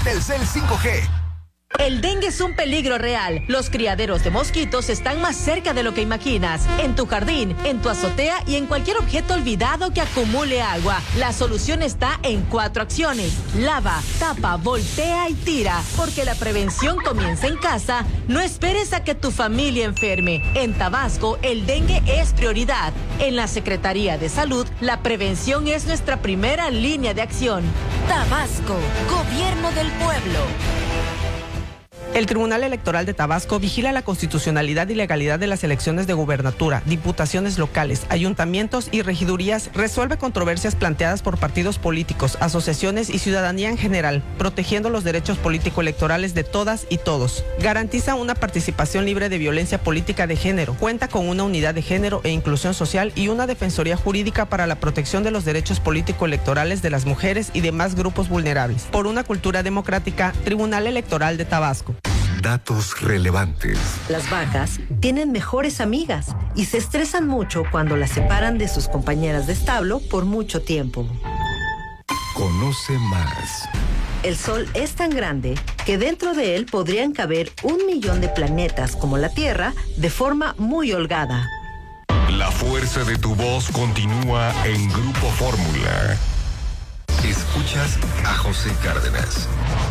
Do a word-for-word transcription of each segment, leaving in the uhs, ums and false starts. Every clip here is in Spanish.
Telcel cinco G. El dengue es un peligro real. Los criaderos de mosquitos están más cerca de lo que imaginas. En tu jardín, en tu azotea y en cualquier objeto olvidado que acumule agua. La solución está en cuatro acciones. Lava, tapa, voltea y tira. Porque la prevención comienza en casa. No esperes a que tu familia enferme. En Tabasco, el dengue es prioridad. En la Secretaría de Salud, la prevención es nuestra primera línea de acción. Tabasco, Gobierno del Pueblo. El Tribunal Electoral de Tabasco vigila la constitucionalidad y legalidad de las elecciones de gubernatura, diputaciones locales, ayuntamientos y regidurías, resuelve controversias planteadas por partidos políticos, asociaciones y ciudadanía en general, protegiendo los derechos político-electorales de todas y todos. Garantiza una participación libre de violencia política de género, cuenta con una unidad de género e inclusión social y una defensoría jurídica para la protección de los derechos político-electorales de las mujeres y demás grupos vulnerables. Por una cultura democrática, Tribunal Electoral de Tabasco. Datos relevantes. Las vacas tienen mejores amigas y se estresan mucho cuando las separan de sus compañeras de establo por mucho tiempo. Conoce más. El Sol es tan grande que dentro de él podrían caber un millón de planetas como la Tierra de forma muy holgada. La fuerza de tu voz continúa en Grupo Fórmula. Escuchas a José Cárdenas.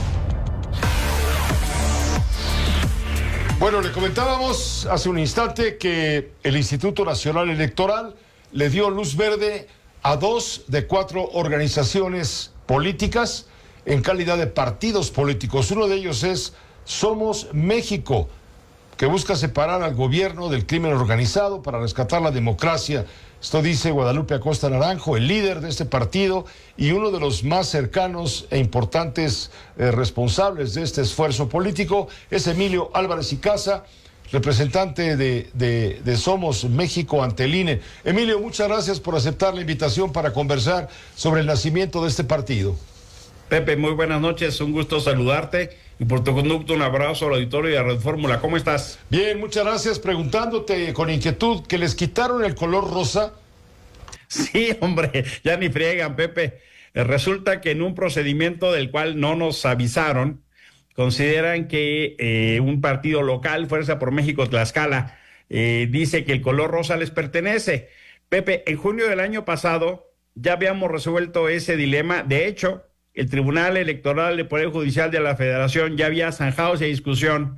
Bueno, le comentábamos hace un instante que el Instituto Nacional Electoral le dio luz verde a dos de cuatro organizaciones políticas en calidad de partidos políticos. Uno de ellos es Somos México, que busca separar al gobierno del crimen organizado para rescatar la democracia. Esto dice Guadalupe Acosta Naranjo, el líder de este partido y uno de los más cercanos e importantes eh, responsables de este esfuerzo político, es Emilio Álvarez y Casa, representante de, de, de Somos México ante el I N E. Emilio, muchas gracias por aceptar la invitación para conversar sobre el nacimiento de este partido. Pepe, muy buenas noches, un gusto saludarte y por tu conducto un abrazo al auditorio y a Red Fórmula. ¿Cómo estás? Bien, muchas gracias. Preguntándote con inquietud, ¿que les quitaron el color rosa? Sí, hombre, ya ni friegan, Pepe. Resulta que en un procedimiento del cual no nos avisaron, consideran que eh, un partido local, Fuerza por México Tlaxcala, eh, dice que el color rosa les pertenece. Pepe, en junio del año pasado ya habíamos resuelto ese dilema. De hecho, el Tribunal Electoral del Poder Judicial de la Federación ya había zanjado esa discusión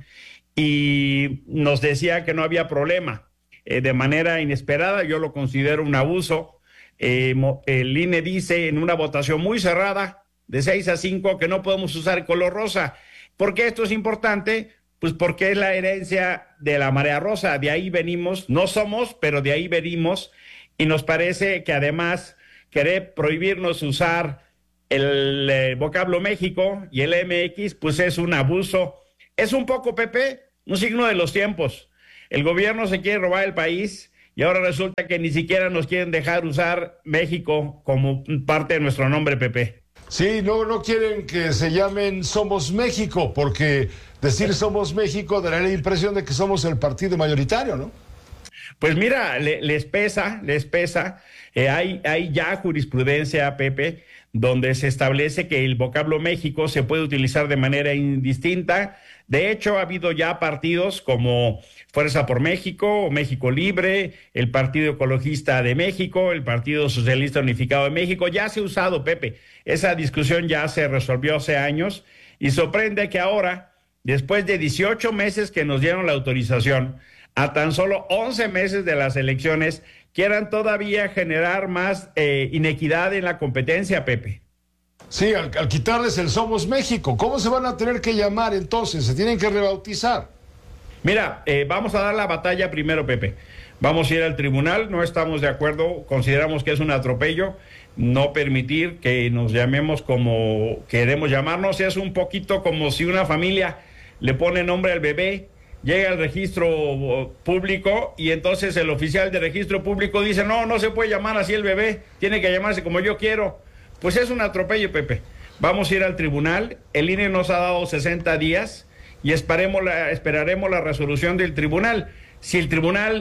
y nos decía que no había problema. Eh, de manera inesperada, yo lo considero un abuso. Eh, el I N E dice en una votación muy cerrada, de seis a cinco, que no podemos usar el color rosa. ¿Por qué esto es importante? Pues porque es la herencia de la marea rosa. De ahí venimos, no somos, pero de ahí venimos. Y nos parece que además querer prohibirnos usar el eh, vocablo México y el M X, pues es un abuso. Es un poco, Pepe, un signo de los tiempos. El gobierno se quiere robar el país y ahora resulta que ni siquiera nos quieren dejar usar México como parte de nuestro nombre, Pepe. Sí, no, no quieren que se llamen Somos México, porque decir Somos México dará la impresión de que somos el partido mayoritario, ¿no? Pues mira, le, les pesa, les pesa. Eh, hay, hay ya jurisprudencia, Pepe, donde se establece que el vocablo México se puede utilizar de manera indistinta. De hecho, ha habido ya partidos como Fuerza por México, o México Libre, el Partido Ecologista de México, el Partido Socialista Unificado de México. Ya se ha usado, Pepe. Esa discusión ya se resolvió hace años y sorprende que ahora, después de dieciocho meses que nos dieron la autorización, a tan solo once meses de las elecciones, quieran todavía generar más eh, inequidad en la competencia, Pepe. Sí, al, al quitarles el Somos México, ¿cómo se van a tener que llamar entonces? ¿Se tienen que rebautizar? Mira, eh, vamos a dar la batalla primero, Pepe. Vamos a ir al tribunal, no estamos de acuerdo, consideramos que es un atropello, no permitir que nos llamemos como queremos llamarnos. Es un poquito como si una familia le pone nombre al bebé, llega al registro público y entonces el oficial de registro público dice, no, no se puede llamar así el bebé, tiene que llamarse como yo quiero. Pues es un atropello, Pepe. Vamos a ir al tribunal, el I N E nos ha dado sesenta días y esperemos la, esperaremos la resolución del tribunal. Si el tribunal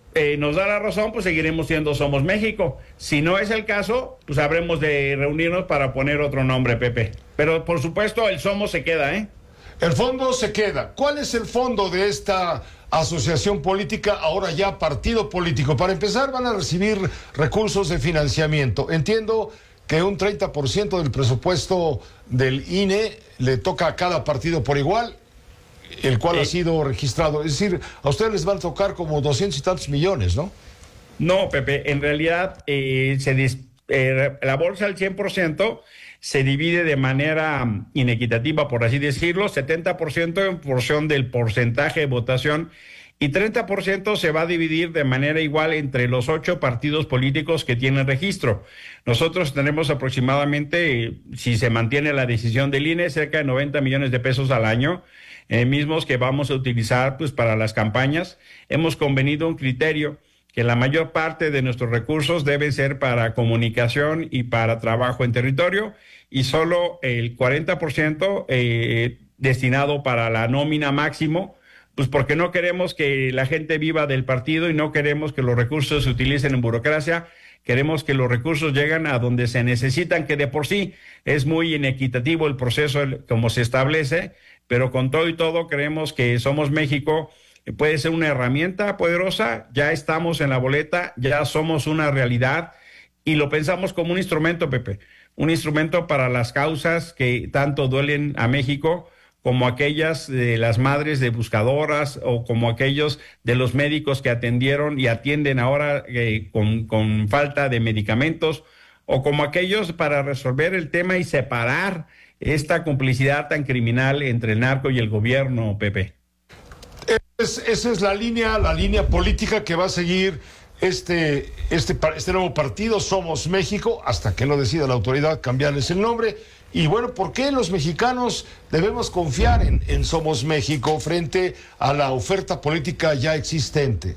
eh, nos da la razón, pues seguiremos siendo Somos México. Si no es el caso, pues habremos de reunirnos para poner otro nombre, Pepe. Pero por supuesto el Somos se queda, ¿eh? El fondo se queda. ¿Cuál es el fondo de esta asociación política, ahora ya partido político? Para empezar, van a recibir recursos de financiamiento. Entiendo que un treinta por ciento del presupuesto del I N E le toca a cada partido por igual, el cual eh, ha sido registrado. Es decir, a ustedes les van a tocar como doscientos y tantos millones, ¿no? No, Pepe, en realidad eh, se dis, eh, la bolsa al cien por ciento se divide de manera inequitativa, por así decirlo, setenta por ciento en función del porcentaje de votación y treinta por ciento se va a dividir de manera igual entre los ocho partidos políticos que tienen registro. Nosotros tenemos aproximadamente, si se mantiene la decisión del I N E, cerca de noventa millones de pesos al año, eh, mismos que vamos a utilizar pues para las campañas. Hemos convenido un criterio que la mayor parte de nuestros recursos deben ser para comunicación y para trabajo en territorio y solo el cuarenta por ciento eh, destinado para la nómina máximo, pues porque no queremos que la gente viva del partido y no queremos que los recursos se utilicen en burocracia, queremos que los recursos lleguen a donde se necesitan, que de por sí es muy inequitativo el proceso como se establece, pero con todo y todo creemos que Somos México puede ser una herramienta poderosa, ya estamos en la boleta, ya somos una realidad y lo pensamos como un instrumento, Pepe, un instrumento para las causas que tanto duelen a México, como aquellas de las madres de buscadoras o como aquellos de los médicos que atendieron y atienden ahora eh, con, con falta de medicamentos, o como aquellos para resolver el tema y separar esta complicidad tan criminal entre el narco y el gobierno, Pepe. Es, esa es la línea, la línea política que va a seguir este, este, este nuevo partido, Somos México, hasta que lo decida la autoridad cambiarles el nombre. Y bueno, ¿por qué los mexicanos debemos confiar en, en Somos México frente a la oferta política ya existente?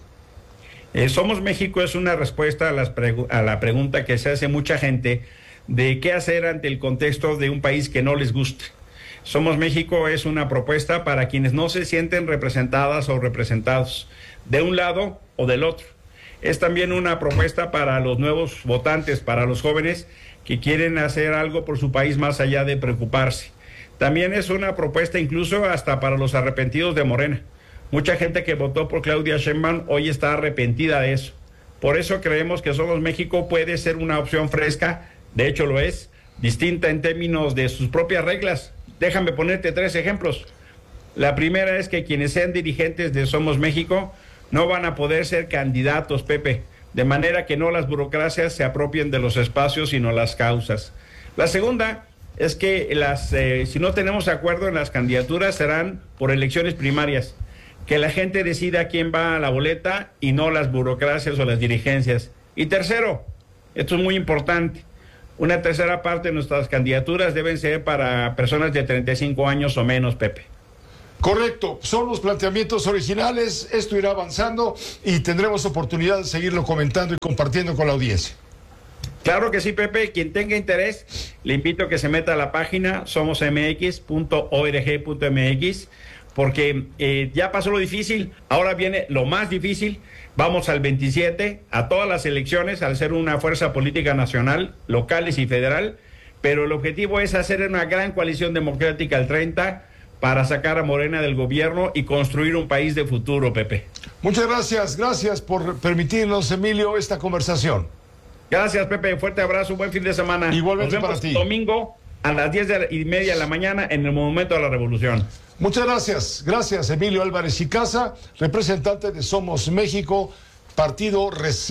Eh, Somos México es una respuesta a, las a la pregunta que se hace mucha gente de qué hacer ante el contexto de un país que no les guste. Somos México es una propuesta para quienes no se sienten representadas o representados de un lado o del otro. Es también una propuesta para los nuevos votantes, para los jóvenes que quieren hacer algo por su país más allá de preocuparse. También es una propuesta incluso hasta para los arrepentidos de Morena. Mucha gente que votó por Claudia Sheinbaum hoy está arrepentida de eso. Por eso creemos que Somos México puede ser una opción fresca, de hecho lo es, distinta en términos de sus propias reglas. Déjame ponerte tres ejemplos. La primera es que quienes sean dirigentes de Somos México no van a poder ser candidatos, Pepe, de manera que no las burocracias se apropien de los espacios, sino las causas. La segunda es que las, eh, si no tenemos acuerdo en las candidaturas, serán por elecciones primarias, que la gente decida quién va a la boleta y no las burocracias o las dirigencias. Y tercero, esto es muy importante, una tercera parte de nuestras candidaturas deben ser para personas de treinta y cinco años o menos, Pepe. Correcto, son los planteamientos originales, esto irá avanzando y tendremos oportunidad de seguirlo comentando y compartiendo con la audiencia. Claro que sí, Pepe, quien tenga interés, le invito a que se meta a la página somos m x punto org punto m x, porque eh, ya pasó lo difícil, ahora viene lo más difícil. Vamos al veintisiete, a todas las elecciones, al ser una fuerza política nacional, locales y federal, pero el objetivo es hacer una gran coalición democrática al treinta para sacar a Morena del gobierno y construir un país de futuro, Pepe. Muchas gracias, gracias por permitirnos, Emilio, esta conversación. Gracias, Pepe, fuerte abrazo, buen fin de semana. Igualmente Nos vemos para ti. Domingo a las diez y media de la mañana en el Monumento a la Revolución. Muchas gracias, gracias Emilio Álvarez y Casa, representante de Somos México, partido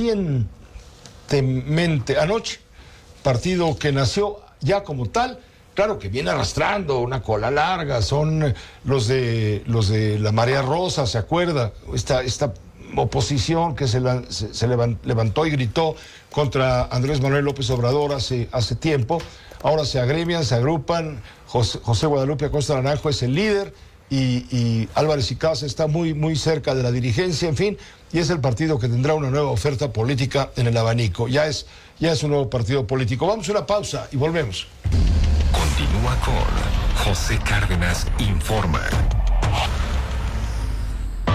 recientemente, anoche, partido que nació ya como tal, claro que viene arrastrando una cola larga, son los de los de la Marea Rosa, ¿se acuerda? Esta, esta oposición que se, la, se, se levantó y gritó contra Andrés Manuel López Obrador hace, hace tiempo. Ahora se agremian, se agrupan. José, José Guadalupe Acosta Naranjo es el líder y, y Álvarez y Casa está muy, muy cerca de la dirigencia, en fin, y es el partido que tendrá una nueva oferta política en el abanico. Ya es, ya es un nuevo partido político. Vamos a una pausa y volvemos. Continúa con José Cárdenas Informa. Tu, tu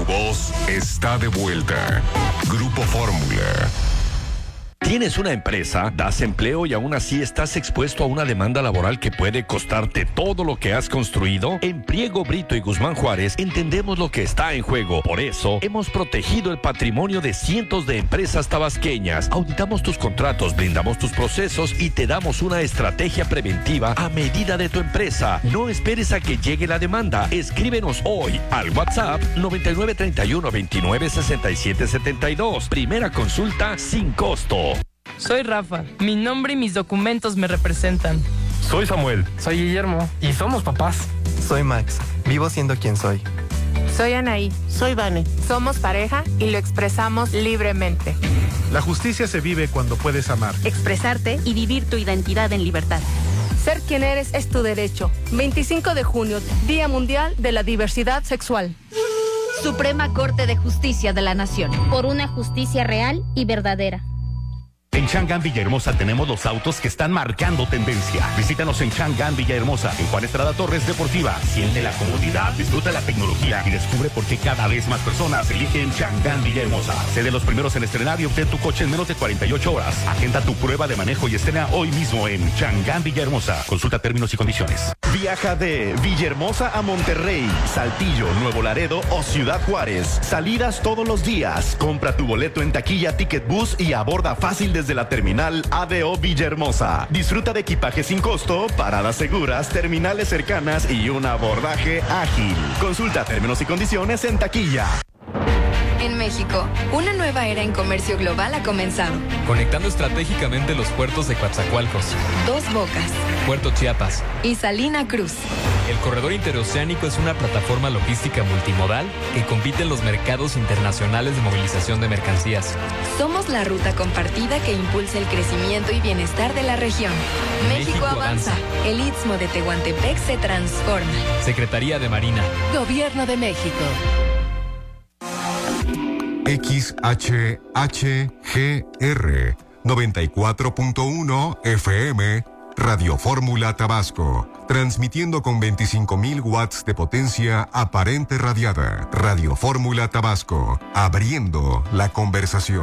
voz está de vuelta. Grupo Fórmula. ¿Tienes una empresa? ¿Das empleo y aún así estás expuesto a una demanda laboral que puede costarte todo lo que has construido? En Priego, Brito y Guzmán Juárez entendemos lo que está en juego. Por eso, hemos protegido el patrimonio de cientos de empresas tabasqueñas. Auditamos tus contratos, blindamos tus procesos y te damos una estrategia preventiva a medida de tu empresa. No esperes a que llegue la demanda. Escríbenos hoy al WhatsApp noventa y nueve treinta y uno veintinueve sesenta y siete setenta y dos. Primera consulta sin costo. Soy Rafa. Mi nombre y mis documentos me representan. Soy Samuel. Soy Guillermo. Y somos papás. Soy Max. Vivo siendo quien soy. Soy Anaí. Soy Vane. Somos pareja y lo expresamos libremente. La justicia se vive cuando puedes amar, expresarte y vivir tu identidad en libertad. Ser quien eres es tu derecho. veinticinco de junio, Día Mundial de la Diversidad Sexual. Suprema Corte de Justicia de la Nación. Por una justicia real y verdadera. En Chang'an Villahermosa tenemos los autos que están marcando tendencia. Visítanos en Chang'an Villahermosa, en Juan Estrada Torres Deportiva. Siente la comodidad, disfruta la tecnología y descubre por qué cada vez más personas eligen Chang'an Villahermosa. Sé de los primeros en estrenar y obtén tu coche en menos de cuarenta y ocho horas. Agenda tu prueba de manejo y estrena hoy mismo en Chang'an Villahermosa. Consulta términos y condiciones. Viaja de Villahermosa a Monterrey, Saltillo, Nuevo Laredo o Ciudad Juárez. Salidas todos los días. Compra tu boleto en taquilla Ticket Bus y aborda fácil desde la terminal A D O Villahermosa. Disfruta de equipaje sin costo, paradas seguras, terminales cercanas y un abordaje ágil. Consulta términos y condiciones en taquilla. En México, una nueva era en comercio global ha comenzado. Conectando estratégicamente los puertos de Coatzacoalcos, Dos Bocas, Puerto Chiapas y Salina Cruz. El corredor interoceánico es una plataforma logística multimodal que compite en los mercados internacionales de movilización de mercancías. Somos la ruta compartida que impulsa el crecimiento y bienestar de la región. México, México avanza. avanza. El Istmo de Tehuantepec se transforma. Secretaría de Marina. Gobierno de México. X H H G R noventa y cuatro punto uno F M, Radio Fórmula Tabasco, transmitiendo con veinticinco mil watts de potencia aparente radiada. Radio Fórmula Tabasco, abriendo la conversación.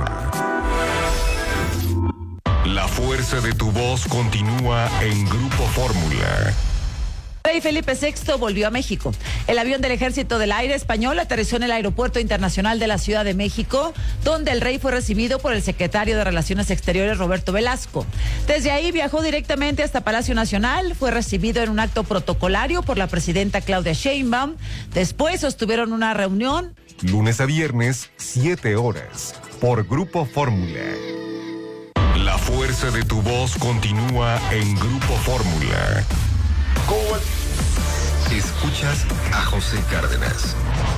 La fuerza de tu voz continúa en Grupo Fórmula. Rey Felipe sexto volvió a México. El avión del Ejército del Aire Español aterrizó en el Aeropuerto Internacional de la Ciudad de México, donde el rey fue recibido por el secretario de Relaciones Exteriores, Roberto Velasco. Desde ahí viajó directamente hasta Palacio Nacional, fue recibido en un acto protocolario por la presidenta Claudia Sheinbaum. Después sostuvieron una reunión. Lunes a viernes, siete horas, por Grupo Fórmula. La fuerza de tu voz continúa en Grupo Fórmula. Escuchas a José Cárdenas.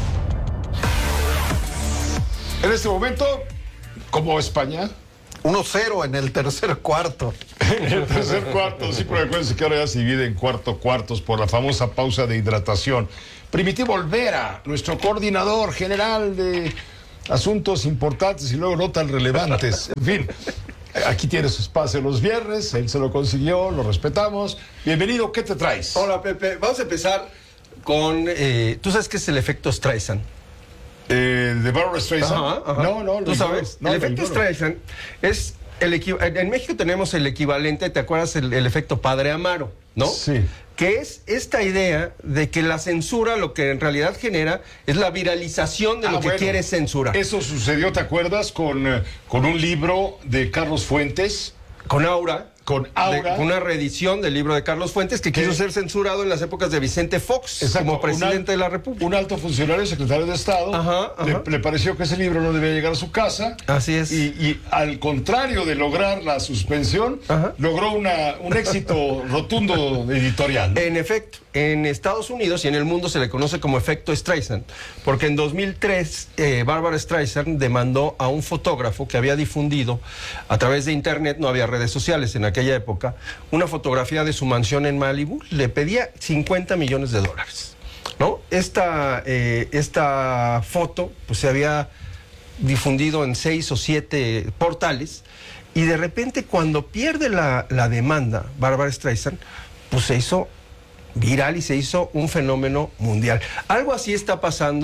En este momento, como España, uno cero en el tercer cuarto. En el tercer cuarto, sí, pero acuérdense que ahora ya se divide en cuarto cuartos por la famosa pausa de hidratación. Primitivo Olvera, nuestro coordinador general de asuntos importantes y luego no tan relevantes. En fin. Aquí tiene su espacio los viernes, él se lo consiguió, lo respetamos. Bienvenido, ¿qué te traes? Hola, Pepe. Vamos a empezar con... Eh, ¿tú sabes qué es el efecto Streisand? Eh, ¿De Barbra Streisand? Ajá, ajá. No, no. ¿Tú sabes? No, el efecto Streisand es... El equi- en México tenemos el equivalente, ¿te acuerdas? El, el efecto Padre Amaro, ¿no? Sí. Que es esta idea de que la censura lo que en realidad genera es la viralización de ah, lo que bueno, quiere censurar. Eso sucedió, ¿te acuerdas? Con, uh, con un libro de Carlos Fuentes. Con Aura. Con Aura. De, una reedición del libro de Carlos Fuentes que ¿Qué? quiso ser censurado en las épocas de Vicente Fox. Exacto, como presidente al, de la República. Un alto funcionario, secretario de Estado, ajá, ajá. Le, le pareció que ese libro no debía llegar a su casa. Así es. Y, y al contrario de lograr la suspensión, ajá. logró una, un éxito rotundo editorial, ¿no? En efecto, en Estados Unidos y en el mundo se le conoce como efecto Streisand, porque en dos mil tres eh, Barbra Streisand demandó a un fotógrafo que había difundido a través de internet, no había redes sociales en aquella época, una fotografía de su mansión en Malibu. Le pedía cincuenta millones de dólares, ¿no? Esta, eh, esta foto pues se había difundido en seis o siete portales y de repente cuando pierde la, la demanda Barbra Streisand, pues se hizo viral y se hizo un fenómeno mundial. Algo así está pasando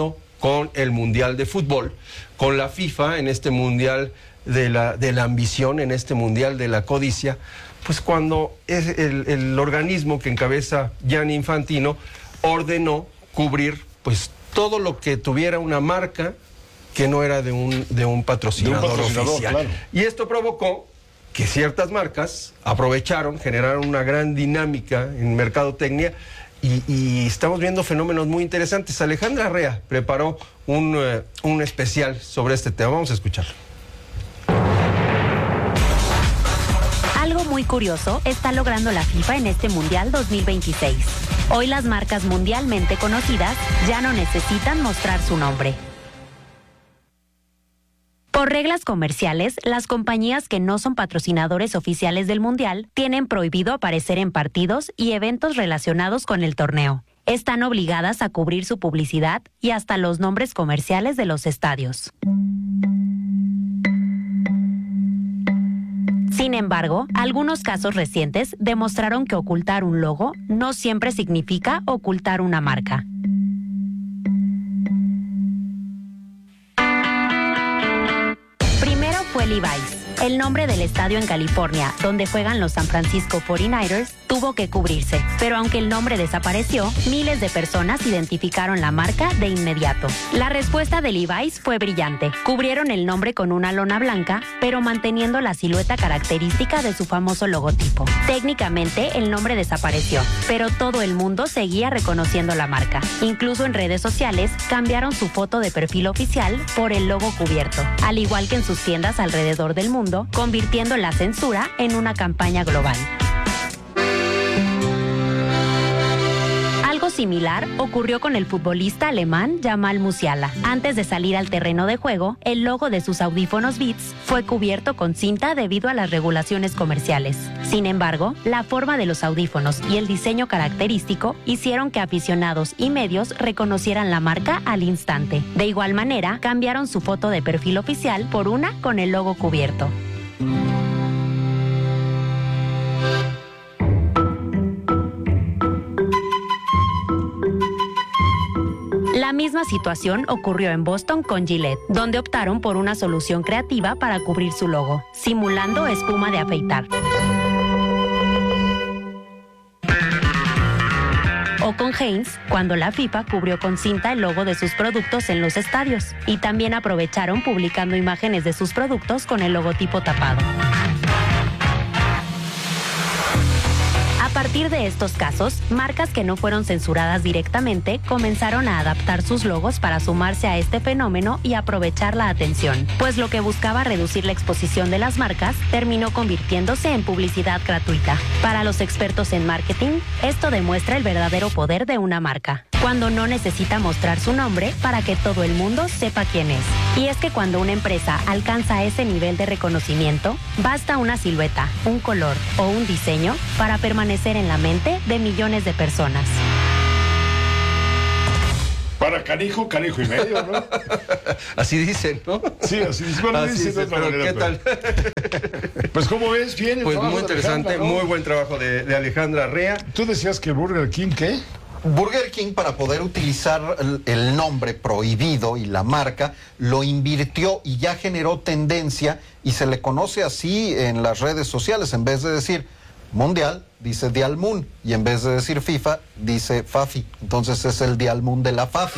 con el Mundial de Fútbol, con la FIFA en este Mundial de la, de la ambición, en este Mundial de la codicia, pues cuando es el, el organismo que encabeza Gianni Infantino ordenó cubrir pues todo lo que tuviera una marca que no era de un, de un patrocinador, de un patrocinador oficial. Claro. Y esto provocó que ciertas marcas aprovecharon, generaron una gran dinámica en mercadotecnia y, y estamos viendo fenómenos muy interesantes. Alejandra Rea preparó un, uh, un especial sobre este tema. Vamos a escucharlo. Algo muy curioso está logrando la FIFA en este Mundial dos mil veintiséis. Hoy las marcas mundialmente conocidas ya no necesitan mostrar su nombre. Por reglas comerciales, las compañías que no son patrocinadores oficiales del Mundial tienen prohibido aparecer en partidos y eventos relacionados con el torneo. Están obligadas a cubrir su publicidad y hasta los nombres comerciales de los estadios. Sin embargo, algunos casos recientes demostraron que ocultar un logo no siempre significa ocultar una marca. Primero fue Levi's. El nombre del estadio en California, donde juegan los San Francisco cuarenta y nueve ers, tuvo que cubrirse. Pero aunque el nombre desapareció, miles de personas identificaron la marca de inmediato. La respuesta de Levi's fue brillante. Cubrieron el nombre con una lona blanca, pero manteniendo la silueta característica de su famoso logotipo. Técnicamente, el nombre desapareció, pero todo el mundo seguía reconociendo la marca. Incluso en redes sociales, cambiaron su foto de perfil oficial por el logo cubierto, al igual que en sus tiendas alrededor del mundo, convirtiendo la censura en una campaña global. Algo similar ocurrió con el futbolista alemán Jamal Musiala. Antes de salir al terreno de juego, el logo de sus audífonos Beats fue cubierto con cinta debido a las regulaciones comerciales. Sin embargo, la forma de los audífonos y el diseño característico hicieron que aficionados y medios reconocieran la marca al instante. De igual manera, cambiaron su foto de perfil oficial por una con el logo cubierto. La misma situación ocurrió en Boston con Gillette, donde optaron por una solución creativa para cubrir su logo, simulando espuma de afeitar. O con Heinz, cuando la FIFA cubrió con cinta el logo de sus productos en los estadios, y también aprovecharon publicando imágenes de sus productos con el logotipo tapado. A partir de estos casos, marcas que no fueron censuradas directamente comenzaron a adaptar sus logos para sumarse a este fenómeno y aprovechar la atención, pues lo que buscaba reducir la exposición de las marcas terminó convirtiéndose en publicidad gratuita. Para los expertos en marketing, esto demuestra el verdadero poder de una marca, cuando no necesita mostrar su nombre para que todo el mundo sepa quién es. Y es que cuando una empresa alcanza ese nivel de reconocimiento, basta una silueta, un color o un diseño para permanecer en la mente de millones de personas. Para canijo, canijo y medio, ¿no? Así dicen, ¿no? Sí, así dicen. Bueno, así dicen de otra pero manera, ¿qué tal? Pero... Pues, ¿cómo ves? Bien el Pues trabajo muy de interesante, Alejandra, ¿no? muy buen trabajo de, de Alejandra Rea. Tú decías que Burger King, ¿qué? Burger King, para poder utilizar el, el nombre prohibido y la marca, lo invirtió y ya generó tendencia y se le conoce así en las redes sociales. En vez de decir Mundial, dice Dial Moon, y en vez de decir FIFA, dice Fafi. Entonces es el Dial Moon de la Fafi.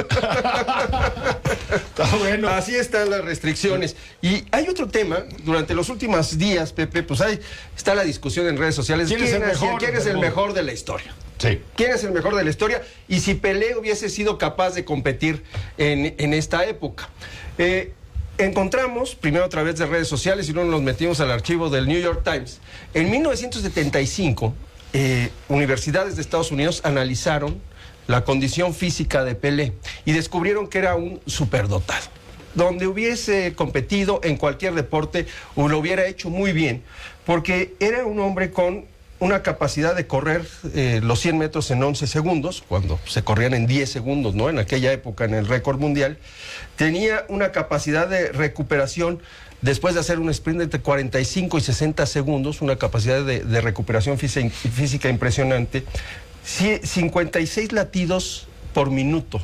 Está bueno. Así están las restricciones. Y hay otro tema, durante los últimos días, Pepe, pues hay, está la discusión en redes sociales. ¿Quién es el mejor? ¿Quién es el mejor de la historia? Sí. ¿Quién es el mejor de la historia? Y si Pelé hubiese sido capaz de competir en, en esta época. Eh, encontramos, primero a través de redes sociales y luego nos metimos al archivo del New York Times. En mil novecientos setenta y cinco, eh, universidades de Estados Unidos analizaron la condición física de Pelé y descubrieron que era un superdotado. Donde hubiese competido en cualquier deporte o lo hubiera hecho muy bien, porque era un hombre con una capacidad de correr eh, los cien metros en once segundos, cuando se corrían en diez segundos, ¿no? En aquella época, en el récord mundial. Tenía una capacidad de recuperación después de hacer un sprint entre cuarenta y cinco y sesenta segundos, una capacidad de, de recuperación física, física impresionante. cincuenta y seis latidos por minuto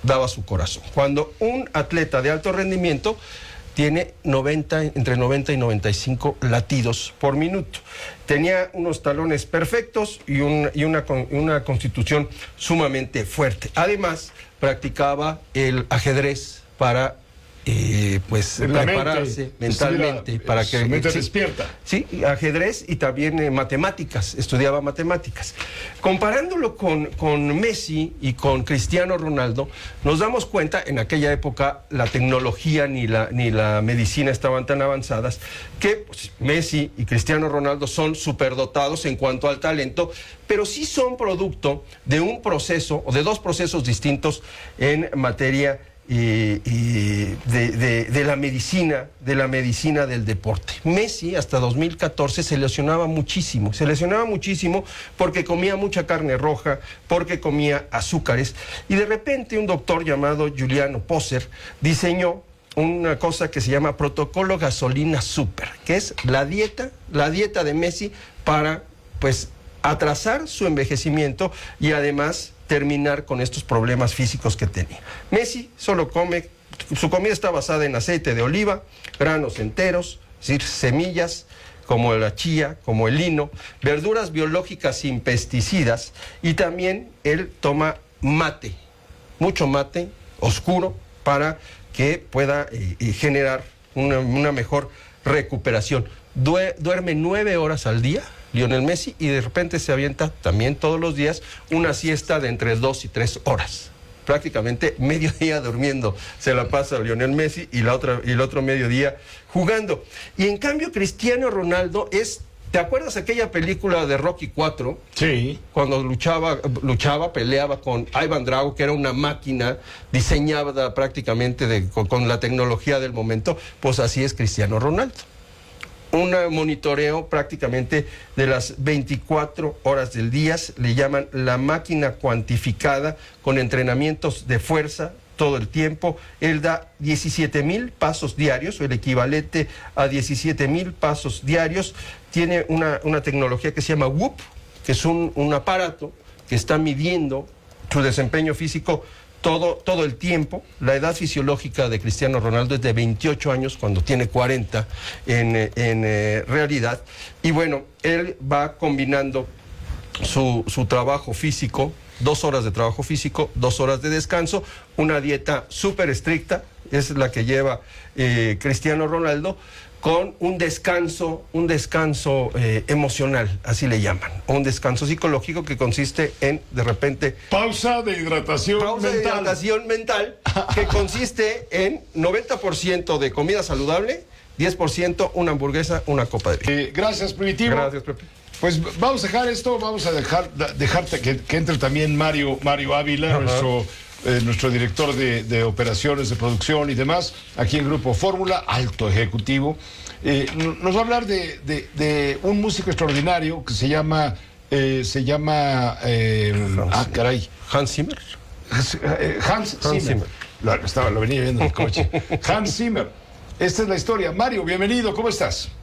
daba su corazón. Cuando un atleta de alto rendimiento tiene noventa, entre noventa y noventa y cinco latidos por minuto. Tenía unos talones perfectos y, un, y una, una constitución sumamente fuerte. Además, practicaba el ajedrez para eh, pues la prepararse mente, mentalmente para que su mente sí, despierta. Sí, ajedrez y también eh, matemáticas, estudiaba matemáticas. Comparándolo con, con Messi y con Cristiano Ronaldo, nos damos cuenta, en aquella época la tecnología ni la, ni la medicina estaban tan avanzadas, que pues, Messi y Cristiano Ronaldo son superdotados en cuanto al talento, pero sí son producto de un proceso, o de dos procesos distintos en materia Y, y de, de, de la medicina, de la medicina del deporte. Messi hasta dos mil catorce se lesionaba muchísimo, se lesionaba muchísimo porque comía mucha carne roja, porque comía azúcares, y de repente un doctor llamado Giuliano Poser diseñó una cosa que se llama protocolo gasolina super, que es la dieta, la dieta de Messi para, pues, atrasar su envejecimiento y además terminar con estos problemas físicos que tenía. Messi solo come, su comida está basada en aceite de oliva, granos enteros, es decir, semillas como la chía, como el lino, verduras biológicas sin pesticidas, y también él toma mate, mucho mate oscuro para que pueda eh, eh, generar una, una mejor recuperación. Due, duerme nueve horas al día Lionel Messi, y de repente se avienta también todos los días una siesta de entre dos y tres horas. Prácticamente medio día durmiendo se la pasa Lionel Messi y, la otra, y el otro mediodía jugando. Y en cambio Cristiano Ronaldo es... ¿Te acuerdas aquella película de Rocky cuatro? Sí. Cuando luchaba, luchaba, peleaba con Ivan Drago, que era una máquina diseñada prácticamente de, con, con la tecnología del momento. Pues así es Cristiano Ronaldo. Un monitoreo prácticamente de las veinticuatro horas del día, le llaman la máquina cuantificada, con entrenamientos de fuerza todo el tiempo. Él da diecisiete mil pasos diarios, o el equivalente a diecisiete mil pasos diarios. Tiene una, una tecnología que se llama Whoop, que es un, un aparato que está midiendo su desempeño físico Todo, todo el tiempo. La edad fisiológica de Cristiano Ronaldo es de veintiocho años, cuando tiene cuarenta en, en eh, realidad. Y bueno, él va combinando su, su trabajo físico, dos horas de trabajo físico, dos horas de descanso, una dieta súper estricta, es la que lleva eh, Cristiano Ronaldo, con un descanso, un descanso eh, emocional, así le llaman, un descanso psicológico que consiste en, de repente... Pausa de hidratación pausa mental. de hidratación mental, que consiste en noventa por ciento de comida saludable, diez por ciento una hamburguesa, una copa de vino. Eh, gracias, Primitivo. Gracias, Pepe. Pues vamos a dejar esto, vamos a dejar dejarte que, que entre también Mario, Mario Ávila, Ajá. nuestro... Eh, nuestro director de, de operaciones, de producción y demás, aquí en Grupo Fórmula, alto ejecutivo. Eh, nos va a hablar de, de, de un músico extraordinario que se llama, eh, se llama, eh, ah, caray. Hans Zimmer. Hans, eh, Hans, Hans Zimmer. Zimmer. Lo, estaba, lo venía viendo en el coche. Hans Zimmer. Esta es la historia. Mario, bienvenido, ¿cómo estás?